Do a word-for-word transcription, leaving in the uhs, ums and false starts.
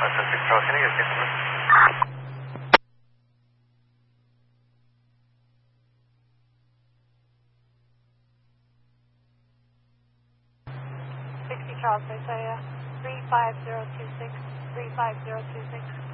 six Charlie, can I get a ticket, please? sixty Charles, I say, uh, three five zero two six, three five zero two six.